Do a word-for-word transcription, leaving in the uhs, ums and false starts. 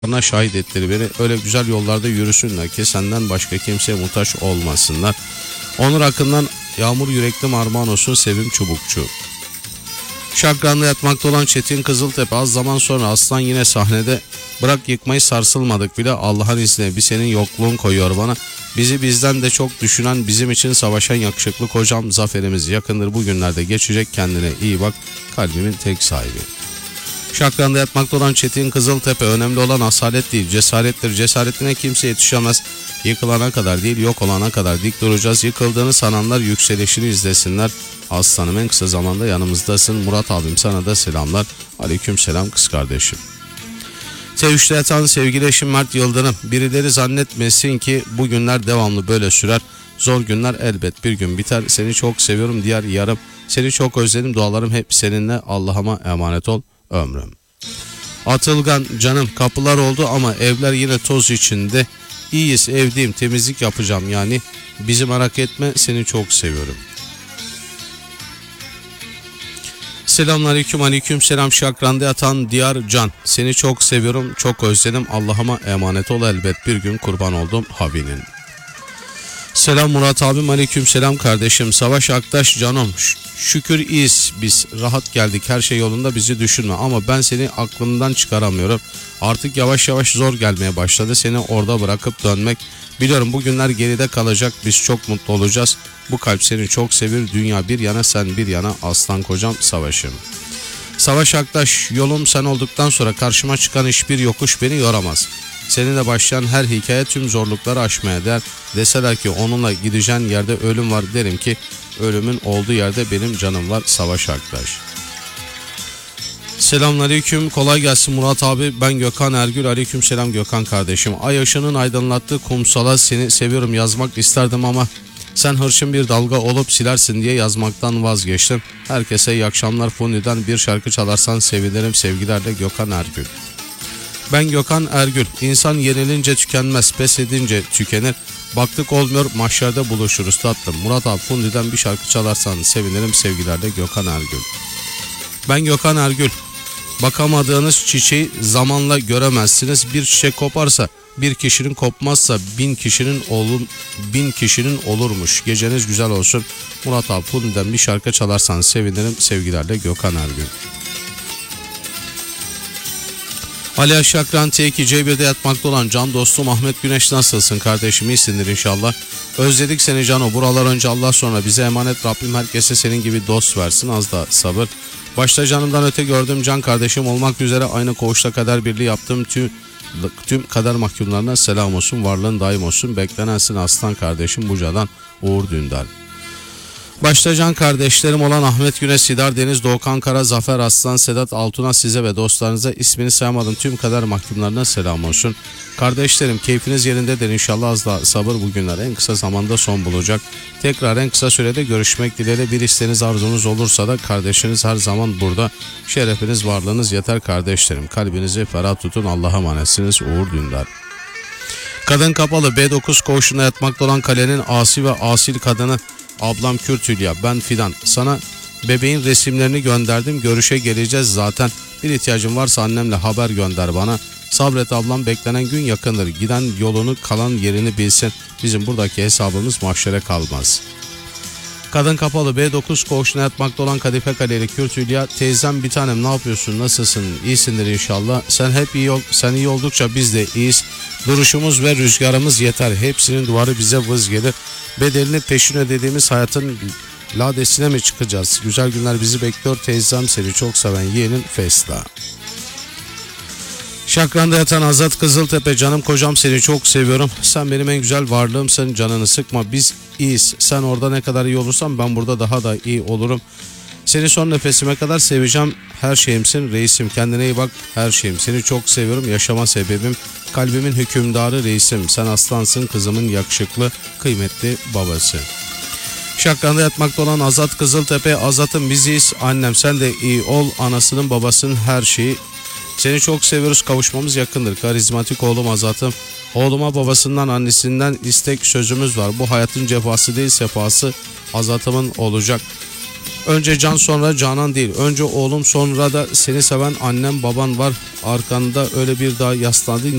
Bana şahit ettir beni, öyle güzel yollarda yürüsünler ki senden başka kimseye muhtaç olmasınlar. Onur Akın'dan Yağmur Yürekli armağan olsun Sevim Çubukçu. Şakran'da yatmakta olan Çetin Kızıltepe az zaman sonra Aslan yine sahnede. Bırak yıkmayı sarsılmadık bile, Allah'ın izniyle bir senin yokluğun koyuyor bana. Bizi bizden de çok düşünen, bizim için savaşan yakışıklı kocam, zaferimiz yakındır, bugünlerde geçecek, kendine iyi bak, kalbimin tek sahibi. Şakran'da yatmakta olan Çetin Kızıltepe, önemli olan asalet değil cesarettir, cesaretine kimse yetişemez. Yıkılana kadar değil, yok olana kadar dik duracağız. Yıkıldığını sananlar yükselişini izlesinler. Aslanım, en kısa zamanda yanımızdasın. Murat abim, sana da selamlar. Aleyküm selam kız kardeşim. T üçte yatan sevgili eşim Mert Yıldırım, birileri zannetmesin ki bu günler devamlı böyle sürer. Zor günler elbet bir gün biter. Seni çok seviyorum diğer yarım. Seni çok özledim, dualarım hep seninle. Allah'ıma emanet ol ömrüm. Atılgan canım, kapılar oldu ama evler yine toz içinde. İyiyiz, evdeyim, temizlik yapacağım yani. Bizi merak etme, seni çok seviyorum. Selamünaleyküm, aleyküm selam. Şakran'da yatan Diyar Can, seni çok seviyorum, çok özledim, Allah'ıma emanet ol elbet bir gün, kurban oldum Habi'nin. Selam Murat abim, aleyküm selam kardeşim. Savaş Aktaş canım, şükür iyiyiz biz, rahat geldik, her şey yolunda, bizi düşünme, ama ben seni aklımdan çıkaramıyorum. Artık yavaş yavaş zor gelmeye başladı seni orada bırakıp dönmek. Biliyorum bu günler geride kalacak, biz çok mutlu olacağız. Bu kalp seni çok sevir, dünya bir yana sen bir yana, aslan kocam Savaş'ım. Savaş Aktaş, yolum sen olduktan sonra karşıma çıkan hiçbir yokuş beni yoramaz. Seninle başlayan her hikaye tüm zorlukları aşmaya değer. Deseler ki onunla gideceğin yerde ölüm var, derim ki ölümün olduğu yerde benim canım var. Savaş Aktaş. Selamünaleyküm, kolay gelsin Murat abi, ben Gökhan Ergül. Aleyküm selam Gökhan kardeşim. Ay ışığının aydınlattığı kumsala seni seviyorum yazmak isterdim ama sen hırçın bir dalga olup silersin diye yazmaktan vazgeçtim. Herkese iyi akşamlar. Funni'den bir şarkı çalarsan sevinirim, sevgilerle Gökhan Ergül. Ben Gökhan Ergül. İnsan yenilince tükenmez, pes edince tükenir. Baktık olmuyor, mahşerde buluşuruz tatlım. Murat abi, Fundi'den bir şarkı çalarsan sevinirim, sevgilerle Gökhan Ergül. Ben Gökhan Ergül. Bakamadığınız çiçeği zamanla göremezsiniz. Bir çiçek koparsa, bir kişinin kopmazsa bin kişinin olur, bin kişinin olurmuş. Geceniz güzel olsun. Murat abi, Fundi'den bir şarkı çalarsan sevinirim, sevgilerle Gökhan Ergül. Ali Şakran T iki C bir'de yatmakta olan can dostum Ahmet Güneş, nasılsın kardeşim, iyisindir inşallah. Özledik seni Cano, buralar önce Allah sonra bize emanet, Rabbim herkese senin gibi dost versin, az da sabır. Başta canımdan öte gördüğüm can kardeşim olmak üzere aynı koğuşta kader birliği yaptığım tüm, tüm kader mahkumlarına selam olsun, varlığın daim olsun. Beklenensin aslan kardeşim Buca'dan Uğur Dündar. Başta can kardeşlerim olan Ahmet Güneş, Sidar Deniz, Doğukan Kara, Zafer Aslan, Sedat Altun'a, size ve dostlarınıza, ismini sayamadım tüm kader mahkumlarına selam olsun. Kardeşlerim, keyfiniz yerindedir inşallah, az da sabır, bugünler en kısa zamanda son bulacak. Tekrar en kısa sürede görüşmek dileğiyle, bir isteğiniz arzunuz olursa da kardeşiniz her zaman burada. Şerefiniz varlığınız yeter kardeşlerim, kalbinizi ferah tutun, Allah'a emanetsiniz. Uğur Dündar. Kadın kapalı B dokuz koğuşunda yatmakta olan kalenin asi ve asil kadını ablam Kürt Hülya, ben Fidan, sana bebeğin resimlerini gönderdim, görüşe geleceğiz zaten, bir ihtiyacın varsa annemle haber gönder bana. Sabret ablam, beklenen gün yakındır, giden yolunu kalan yerini bilsin, bizim buradaki hesabımız mahşere kalmaz. Kadın kapalı B dokuz koğuşuna yatmakta olan Kadife Kaleli Kürt Hülya, teyzem bir tanem, ne yapıyorsun, nasılsın, iyisindir inşallah, sen hep iyi ol, sen iyi oldukça biz de iyiyiz, duruşumuz ve rüzgarımız yeter, hepsinin duvarı bize vız gelir, bedelini peşin ödediğimiz hayatın ladesine mi çıkacağız, güzel günler bizi bekliyor, teyzem seni çok seven yeğenin Fesla. Şakran'da yatan Azat Kızıltepe, canım kocam seni çok seviyorum, sen benim en güzel varlığımsın, canını sıkma, biz iyiyiz, sen orada ne kadar iyi olursan ben burada daha da iyi olurum, seni son nefesime kadar seveceğim, her şeyimsin reisim, kendine iyi bak, her şeyim, seni çok seviyorum, yaşama sebebim, kalbimin hükümdarı reisim, sen aslansın, kızımın yakışıklı kıymetli babası. Şakran'da yatmakta olan Azat Kızıltepe, Azat'ım biziz, annem sen de iyi ol, anasının babasının her şeyi, seni çok seviyoruz, kavuşmamız yakındır, karizmatik oğlum Azat'ım, oğluma babasından annesinden istek sözümüz var, bu hayatın cefası değil sefası Azat'ımın olacak. Önce can sonra canan değil. Önce oğlum sonra da seni seven annem baban var. Arkanda öyle bir daha yaslandın